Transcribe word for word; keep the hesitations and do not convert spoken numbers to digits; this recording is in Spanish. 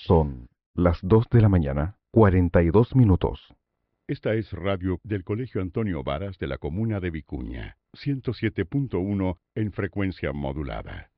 Son las dos de la mañana, cuarenta y dos minutos. Esta es radio del Colegio Antonio Varas de la comuna de Vicuña, ciento siete punto uno en frecuencia modulada.